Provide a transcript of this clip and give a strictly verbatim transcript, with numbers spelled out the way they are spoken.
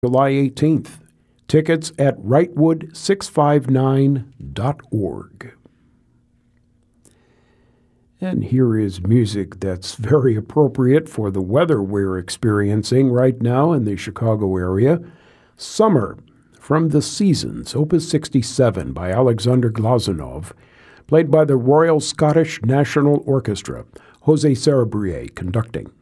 July eighteenth. Tickets at wrightwood six five nine dot org. And here is music that's very appropriate for the weather we're experiencing right now in the Chicago area. Summer from The Seasons, Opus sixty-seven by Alexander Glazunov, played by the Royal Scottish National Orchestra, José Saraburié conducting.